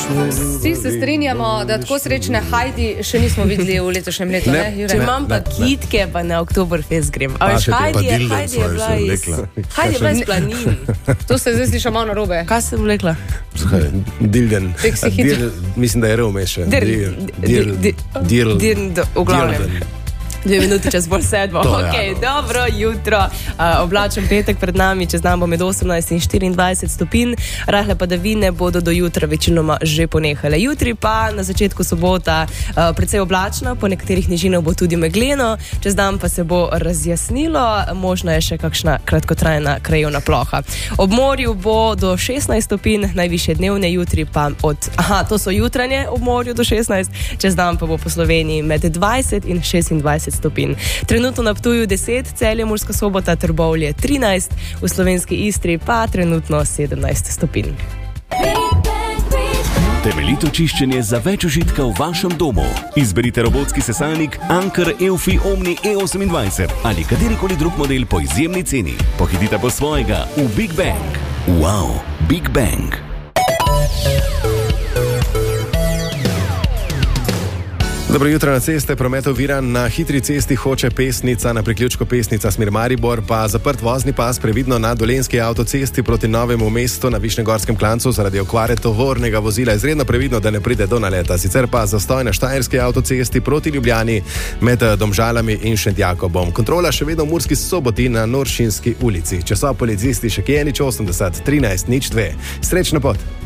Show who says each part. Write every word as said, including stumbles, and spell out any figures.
Speaker 1: Vsi se strinjamo, da tako srečne Heidi še nismo videli v letošnjem letu. Ne, ne,
Speaker 2: Če imam pa kitke, pa na Oktoberfest grem. A veš, Heidi je, Heidi je bila iz... Heidi je bila iz planin.
Speaker 1: To se zdaj sliša malo narobe.
Speaker 2: Kaj sem rekla?
Speaker 3: Dilden. Mislim, da je rev mešen.
Speaker 2: Dirl. Dirl. V glavnem. Dve minuti čez bolj sedmo.
Speaker 3: To,
Speaker 2: ok,
Speaker 3: ja, no.
Speaker 2: Dobro jutro. Uh, oblačen petek pred nami, čez nam bo med osemnajst in štiriindvajset stopinj. Rahle padavine bodo do jutra večinoma že ponehale. Jutri pa na začetku sobota uh, precej oblačno, po nekaterih nižinah bo tudi megleno, čez dan pa se bo razjasnilo, možna je še kakšna kratkotrajna krajevna ploha. Ob morju bo do šestnajst stopinj, najvišje dnevne, jutri pa od, aha, to so jutranje ob morju do šestnajst, čez dan pa bo po Sloveniji med dvajset in šestindvajset stopinj. Trenutno na Ptuju deset, Celje, Murska Sobota, Trbovlje trinajst, v slovenski Istri pa trenutno sedemnajst stopinj.
Speaker 4: Temeljito čiščenje za več užitka v vašem domu. Izberite robotski sesalnik Anker Eufy Omni E osemindvajset ali katerikoli drug model po izjemni ceni. Pohitite po svojega v Big Bang. Wow, Big Bang.
Speaker 3: Dobro jutro na ceste, promet oviran, na hitri cesti Hoče Pesnica, na priključku Pesnica smer Maribor, pa zaprt vozni pas previdno na Dolenjski avtocesti proti Novemu mestu na Višnjegorskem klancu zaradi okvare tovornega vozila. Izredno previdno, da ne pride do naleta. Sicer pa zastoj na Štajerski avtocesti proti Ljubljani med Domžalami in Šentjakobom. Kontrola še vedno v Murski Soboti na Noršinski ulici. Če so policisti še kje, nič osemdeset, trinajst, nič dve. Srečno pot!